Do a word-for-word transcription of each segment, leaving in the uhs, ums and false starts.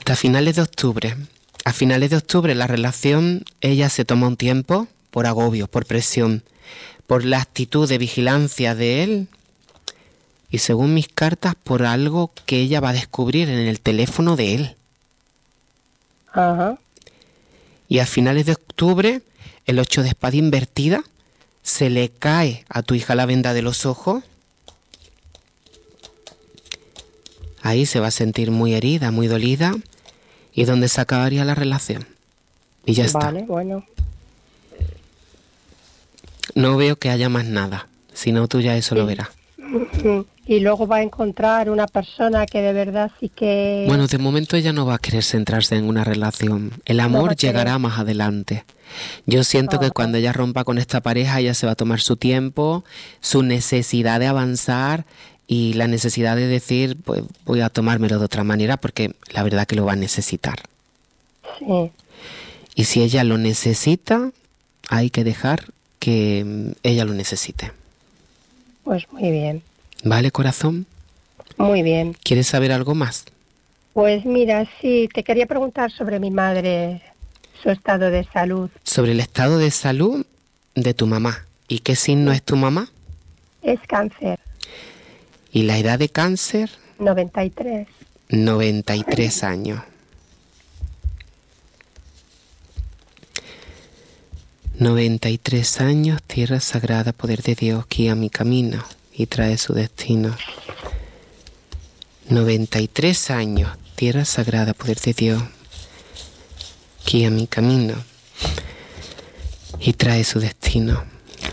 Hasta finales de octubre. A finales de octubre la relación, ella se toma un tiempo por agobio, por presión, por la actitud de vigilancia de él y, según mis cartas, por algo que ella va a descubrir en el teléfono de él. Ajá. Y a finales de octubre, el ocho de espada invertida, se le cae a tu hija la venda de los ojos. Ahí se va a sentir muy herida, muy dolida, y donde se acabaría la relación. Y ya está. Vale, bueno. No veo que haya más nada, si no tú ya eso Sí. lo verás. Y luego va a encontrar una persona que de verdad sí que... Bueno, de momento ella no va a querer centrarse en una relación. El No va amor a querer. llegará más adelante. Yo siento que Ajá. cuando ella rompa con esta pareja, ella se va a tomar su tiempo, su necesidad de avanzar y la necesidad de decir, pues voy a tomármelo de otra manera, porque la verdad que lo va a necesitar. Sí. Y si ella lo necesita, hay que dejar que mm, ella lo necesite. Pues muy bien. ¿Vale, corazón? Muy bien. ¿Quieres saber algo más? Pues mira, sí, te quería preguntar sobre mi madre, su estado de salud. Sobre el estado de salud de tu mamá. ¿Y qué signo es tu mamá? Es cáncer, ¿Y la edad de cáncer? noventa y tres. noventa y tres años. noventa y tres años, tierra sagrada, poder de Dios, guía mi camino y trae su destino. noventa y tres años, tierra sagrada, poder de Dios, guía mi camino y trae su destino.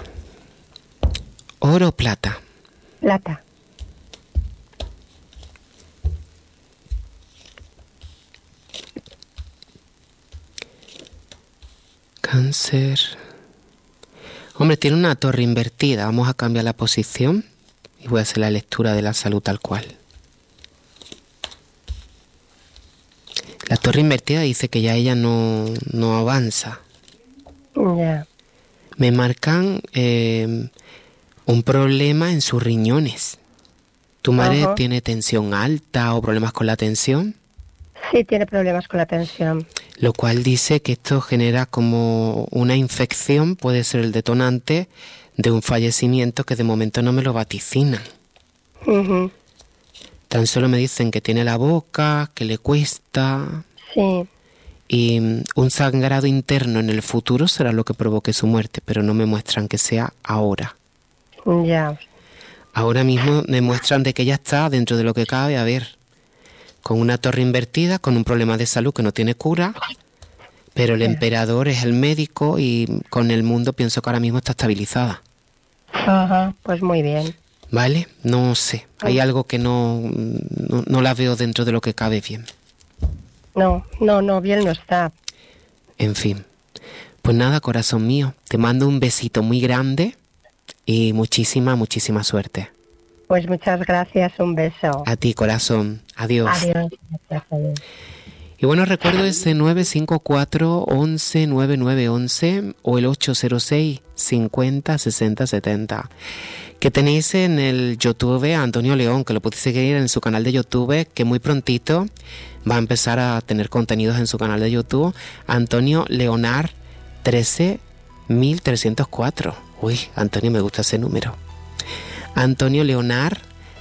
¿Oro o plata? Plata. Cáncer. Hombre, tiene una torre invertida. Vamos a cambiar la posición y voy a hacer la lectura de la salud tal cual. La torre invertida dice que ya ella no, no avanza. Ya. Me marcan eh, un problema en sus riñones. ¿Tu madre Ajá. tiene tensión alta o problemas con la tensión? Sí, tiene problemas con la tensión. Lo cual dice que esto genera como una infección, puede ser el detonante de un fallecimiento que de momento no me lo vaticinan. Ujú. Tan solo me dicen que tiene la boca, que le cuesta, Sí. y mm, un sangrado interno en el futuro será lo que provoque su muerte, pero no me muestran que sea ahora. Ya. Ahora mismo me muestran de que ella está dentro de lo que cabe, a ver, con una torre invertida, con un problema de salud que no tiene cura, pero el Sí. emperador es el médico y con el mundo pienso que ahora mismo está estabilizada. Ajá. Pues muy bien. ¿Vale? No sé, hay algo que no, no, no la veo dentro de lo que cabe bien. No, no, no, bien no está. En fin, pues nada, corazón mío, te mando un besito muy grande y muchísima, muchísima suerte. Pues muchas gracias, un beso. A ti, corazón. Adiós. Adiós. Gracias, adiós. Y bueno, recuerdo ese nueve cinco cuatro, once, noventa y nueve once o el ocho cero seis, cincuenta, sesenta, setenta. Que tenéis en el YouTube a Antonio León, que lo podéis seguir en su canal de YouTube, que muy prontito va a empezar a tener contenidos en su canal de YouTube. Antonio Leonard trece mil trescientos cuatro. Uy, Antonio, me gusta ese número. Antonio Leonard,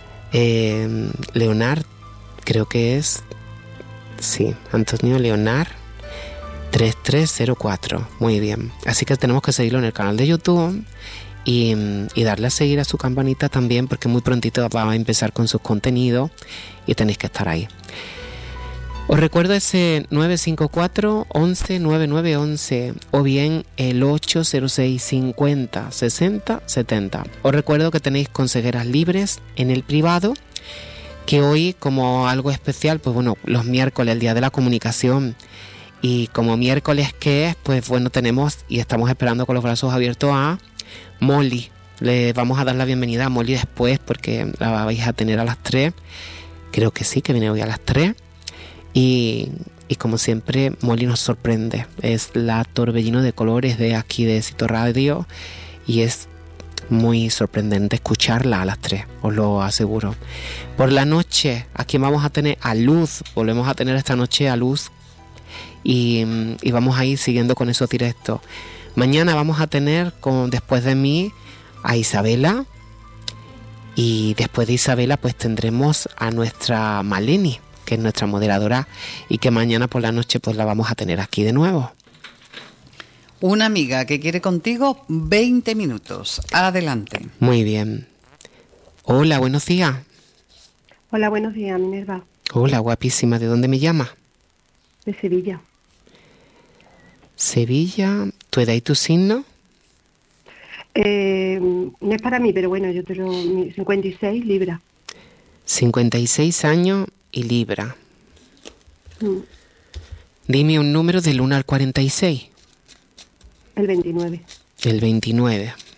eh, Leonard, creo que es, sí, Antonio Leonard tres tres cero cuatro. Muy bien. Así que tenemos que seguirlo en el canal de YouTube. Y, y darle a seguir a su campanita también, porque muy prontito va a empezar con sus contenidos y tenéis que estar ahí. Os recuerdo ese nueve cinco cuatro, once, noventa y nueve once o bien el ocho cero seis, cincuenta, sesenta, setenta. Os recuerdo que tenéis consejeras libres en el privado, que hoy, como algo especial, pues bueno, los miércoles, el día de la comunicación, y como miércoles que es, pues bueno, tenemos y estamos esperando con los brazos abiertos a Molly. Le vamos a dar la bienvenida a Molly después, porque la vais a tener a las tres. Creo que sí, que viene hoy a las tres. Y, y como siempre, Molly nos sorprende. Es la torbellino de colores de aquí de Éxito Radio. Y es muy sorprendente escucharla a las tres, os lo aseguro. Por la noche, aquí vamos a tener a Luz, volvemos a tener esta noche a Luz y, y vamos a ir siguiendo con esos directos. Mañana vamos a tener, con, después de mí, a Isabela, y después de Isabela pues tendremos a nuestra Maleni, que es nuestra moderadora, y que mañana por la noche pues la vamos a tener aquí de nuevo. Una amiga que quiere contigo veinte minutos. Adelante. Muy bien. Hola, buenos días. Hola, buenos días, Minerva. Hola, guapísima. ¿De dónde me llamas? De Sevilla. Sevilla. ¿Tu edad y tu signo? Eh, no es para mí, pero bueno, yo tengo cincuenta y seis libras. cincuenta y seis años y libra. Mm. Dime un número del uno al cuarenta y seis. El veintinueve. El veintinueve.